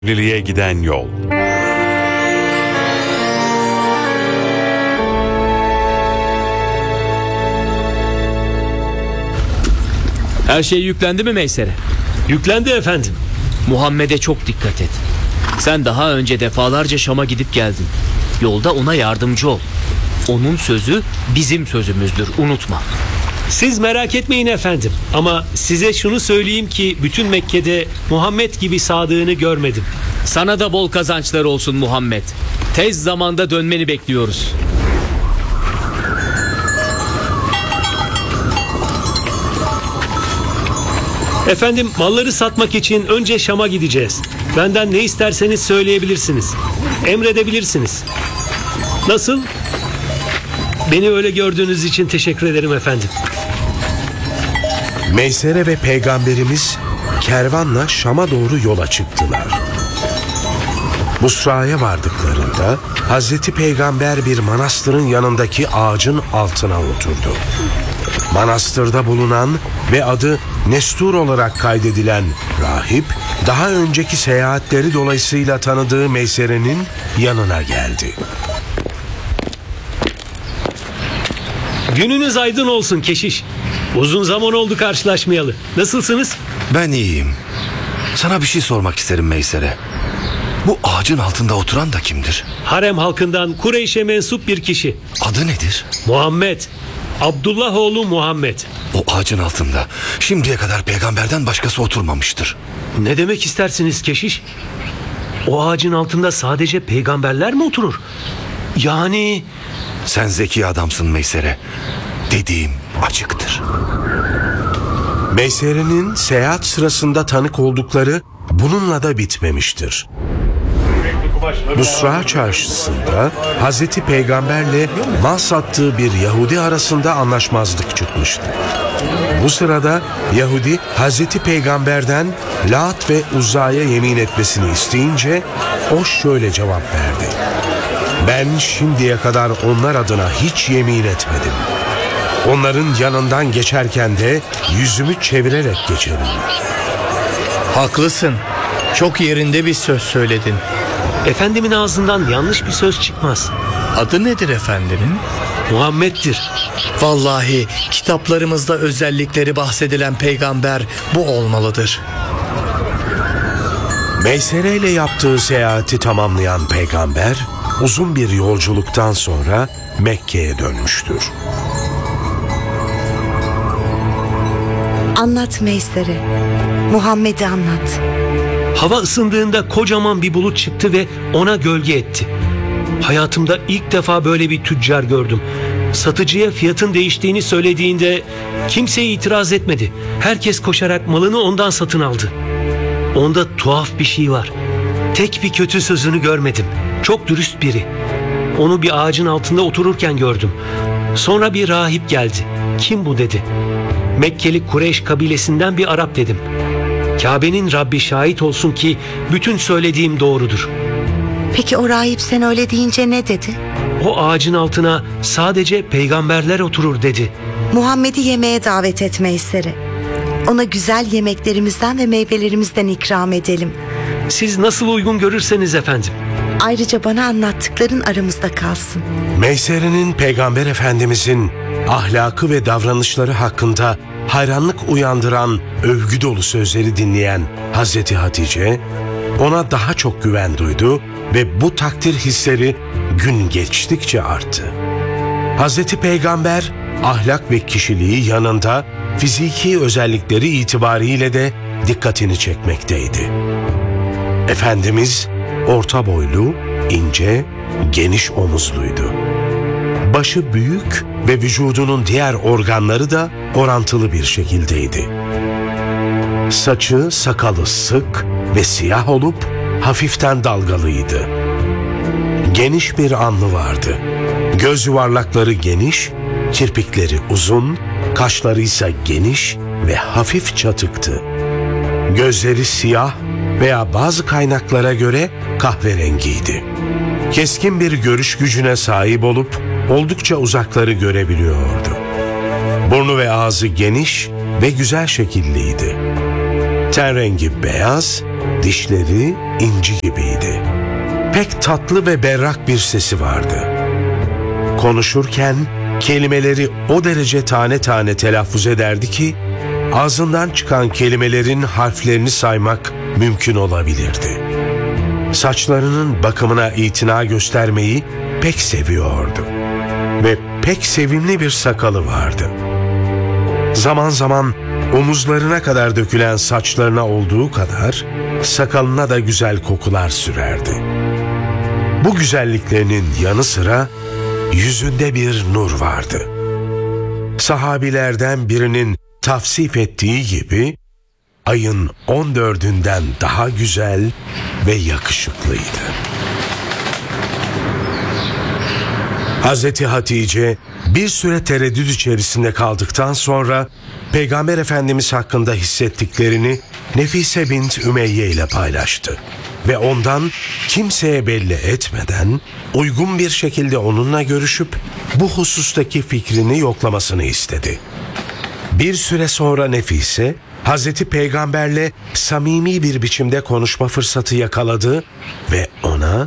Evliliğe giden yol. Her şey yüklendi mi Meysere? Yüklendi efendim. Muhammed'e çok dikkat et. Sen daha önce defalarca Şam'a gidip geldin. Yolda ona yardımcı ol. Onun sözü bizim sözümüzdür, unutma. Siz merak etmeyin efendim. Ama size şunu söyleyeyim ki bütün Mekke'de Muhammed gibi sadığını görmedim. Sana da bol kazançlar olsun Muhammed. Tez zamanda dönmeni bekliyoruz. Efendim, malları satmak için önce Şam'a gideceğiz. Benden ne isterseniz söyleyebilirsiniz. Emredebilirsiniz. Nasıl? Beni öyle gördüğünüz için teşekkür ederim efendim. Meysere ve Peygamberimiz kervanla Şam'a doğru yola çıktılar. Busra'ya vardıklarında Hazreti Peygamber bir manastırın yanındaki ağacın altına oturdu. Manastırda bulunan ve adı Nestur olarak kaydedilen rahip, daha önceki seyahatleri dolayısıyla tanıdığı Meysere'nin yanına geldi. Gününüz aydın olsun keşiş. Uzun zaman oldu karşılaşmayalı. Nasılsınız? Ben iyiyim. Sana bir şey sormak isterim Meysere. Bu ağacın altında oturan da kimdir? Harem halkından Kureyş'e mensup bir kişi. Adı nedir? Muhammed. Abdullah oğlu Muhammed. O ağacın altında şimdiye kadar peygamberden başkası oturmamıştır. Ne demek istersiniz keşiş? O ağacın altında sadece peygamberler mi oturur? Yani... Sen zeki adamsın Meysere. Dediğim açıktır. Meysere'nin seyahat sırasında tanık oldukları bununla da bitmemiştir. Busra çarşısında Hazreti Peygamberle mal sattığı bir Yahudi arasında anlaşmazlık çıkmıştı. Bu sırada Yahudi Hazreti Peygamber'den Lat ve Uzza'ya yemin etmesini isteyince o şöyle cevap verdi: "Ben şimdiye kadar onlar adına hiç yemin etmedim. Onların yanından geçerken de yüzümü çevirerek geçerim." Haklısın. Çok yerinde bir söz söyledin. Efendimin ağzından yanlış bir söz çıkmaz. Adı nedir efendinin? Muhammed'dir. Vallahi kitaplarımızda özellikleri bahsedilen peygamber bu olmalıdır. Meysere ile yaptığı seyahati tamamlayan peygamber uzun bir yolculuktan sonra Mekke'ye dönmüştür. Anlat Meysere. Muhammed'i anlat. Hava ısındığında kocaman bir bulut çıktı ve ona gölge etti. Hayatımda ilk defa böyle bir tüccar gördüm. Satıcıya fiyatın değiştiğini söylediğinde kimse itiraz etmedi. Herkes koşarak malını ondan satın aldı. Onda tuhaf bir şey var. Tek bir kötü sözünü görmedim. Çok dürüst biri. Onu bir ağacın altında otururken gördüm. Sonra bir rahip geldi. "Kim bu?" dedi. "Mekkeli Kureyş kabilesinden bir Arap" dedim. "Kabe'nin Rabbi şahit olsun ki bütün söylediğim doğrudur." Peki o rahip sen öyle deyince ne dedi? "O ağacın altına sadece peygamberler oturur" dedi. Muhammed'i yemeğe davet et Meysere. Ona güzel yemeklerimizden ve meyvelerimizden ikram edelim. "Siz nasıl uygun görürseniz efendim." Ayrıca bana anlattıkların aramızda kalsın. Meysere'nin Peygamber Efendimizin ahlakı ve davranışları hakkında hayranlık uyandıran övgü dolu sözleri dinleyen Hazreti Hatice ona daha çok güven duydu ve bu takdir hisleri gün geçtikçe arttı. Hazreti Peygamber ahlak ve kişiliği yanında fiziki özellikleri itibariyle de dikkatini çekmekteydi. Efendimiz orta boylu, ince, geniş omuzluydu. Başı büyük ve vücudunun diğer organları da orantılı bir şekildeydi. Saçı, sakalı sık ve siyah olup hafiften dalgalıydı. Geniş bir alnı vardı. Göz yuvarlakları geniş, kirpikleri uzun, kaşları ise geniş ve hafif çatıktı. Gözleri siyah veya bazı kaynaklara göre kahverengiydi. Keskin bir görüş gücüne sahip olup oldukça uzakları görebiliyordu. Burnu ve ağzı geniş ve güzel şekilliydi. Ten rengi beyaz, dişleri inci gibiydi. Pek tatlı ve berrak bir sesi vardı. Konuşurken kelimeleri o derece tane tane telaffuz ederdi ki ağzından çıkan kelimelerin harflerini saymak mümkün olabilirdi. Saçlarının bakımına itina göstermeyi pek seviyordu ve pek sevimli bir sakalı vardı. Zaman zaman omuzlarına kadar dökülen saçlarına olduğu kadar sakalına da güzel kokular sürerdi. Bu güzelliklerinin yanı sıra yüzünde bir nur vardı. Sahabilerden birinin tavsif ettiği gibi ayın 14'ünden daha güzel ve yakışıklıydı. Hazreti Hatice bir süre tereddüt içerisinde kaldıktan sonra Peygamber Efendimiz hakkında hissettiklerini Nefise bint Ümeyye ile paylaştı ve ondan kimseye belli etmeden uygun bir şekilde onunla görüşüp bu husustaki fikrini yoklamasını istedi. Bir süre sonra Nefise Hazreti Peygamberle samimi bir biçimde konuşma fırsatı yakaladı ve ona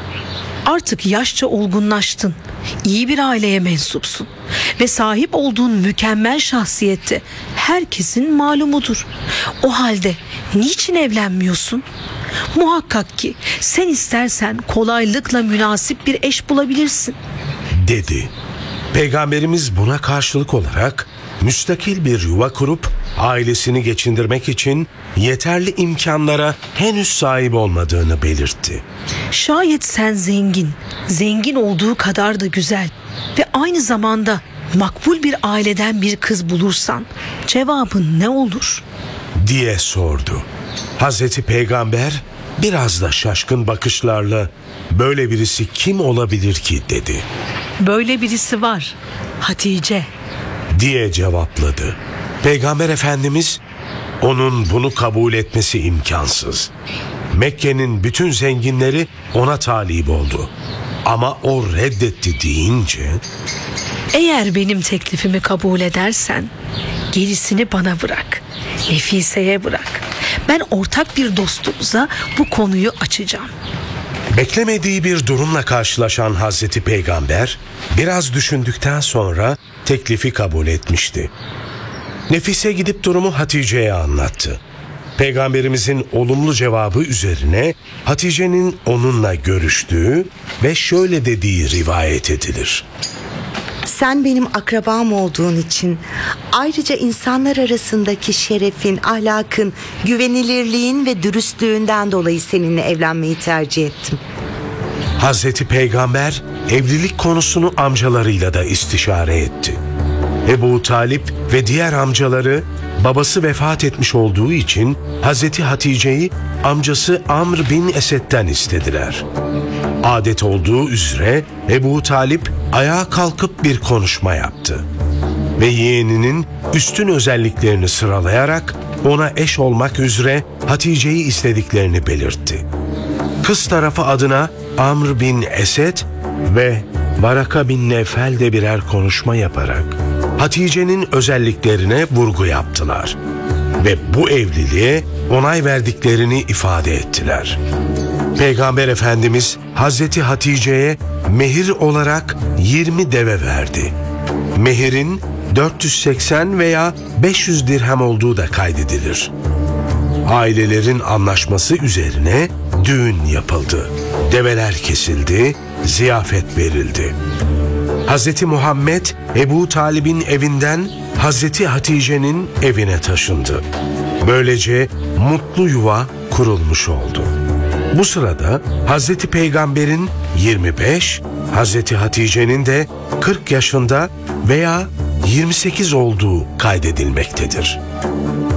Artık yaşça olgunlaştın. İyi bir aileye mensupsun. Ve sahip olduğun mükemmel şahsiyette herkesin malumudur. O halde niçin evlenmiyorsun? Muhakkak ki sen istersen kolaylıkla münasip bir eş bulabilirsin. dedi. Peygamberimiz buna karşılık olarak müstakil bir yuva kurup ailesini geçindirmek için yeterli imkanlara henüz sahip olmadığını belirtti. Şayet sen zengin olduğu kadar da güzel ve aynı zamanda makbul bir aileden bir kız bulursan cevabın ne olur? diye sordu. Hazreti Peygamber biraz da şaşkın bakışlarla böyle birisi kim olabilir ki dedi. Böyle birisi var, Hatice. diye cevapladı. Peygamber Efendimiz onun bunu kabul etmesi imkansız. Mekke'nin bütün zenginleri ona talip oldu. Ama o reddetti deyince Eğer benim teklifimi kabul edersen gerisini bana bırak. Nefise'ye bırak. Ben ortak bir dostumuza bu konuyu açacağım. beklemediği bir durumla karşılaşan Hazreti Peygamber biraz düşündükten sonra teklifi kabul etmişti. Nefise gidip durumu Hatice'ye anlattı. Peygamberimizin olumlu cevabı üzerine Hatice'nin onunla görüştüğü ve şöyle dediği rivayet edilir. Sen benim akrabam olduğun için, ayrıca insanlar arasındaki şerefin, ahlakın, güvenilirliğin ve dürüstlüğünden dolayı seninle evlenmeyi tercih ettim. Hazreti Peygamber evlilik konusunu amcalarıyla da istişare etti. Ebu Talip ve diğer amcaları babası vefat etmiş olduğu için Hazreti Hatice'yi amcası Amr bin Esed'den istediler. Adet olduğu üzere Ebu Talip ayağa kalkıp bir konuşma yaptı ve yeğeninin üstün özelliklerini sıralayarak ona eş olmak üzere Hatice'yi istediklerini belirtti. Kız tarafı adına Amr bin Esed ve Varaka bin Nevfel de birer konuşma yaparak Hatice'nin özelliklerine vurgu yaptılar ve bu evliliğe onay verdiklerini ifade ettiler. Peygamber Efendimiz Hazreti Hatice'ye mehir olarak 20 deve verdi. Mehirin 480 veya 500 dirhem olduğu da kaydedilir. Ailelerin anlaşması üzerine düğün yapıldı. Develer kesildi, ziyafet verildi. Hazreti Muhammed Ebu Talib'in evinden Hazreti Hatice'nin evine taşındı. Böylece mutlu yuva kurulmuş oldu. Bu sırada Hazreti Peygamber'in 25, Hazreti Hatice'nin de 40 yaşında veya 28 olduğu kaydedilmektedir.